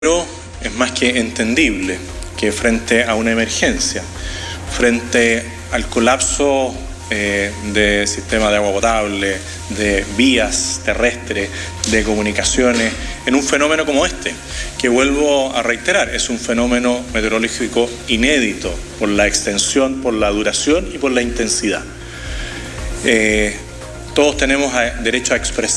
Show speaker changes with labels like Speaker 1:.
Speaker 1: Pero es más que entendible que frente a una emergencia, frente al colapso de sistema de agua potable, de vías terrestres, de comunicaciones, en un fenómeno como este, que vuelvo a reiterar, es un fenómeno meteorológico inédito por la extensión, por la duración y por la intensidad. Todos tenemos derecho a expresar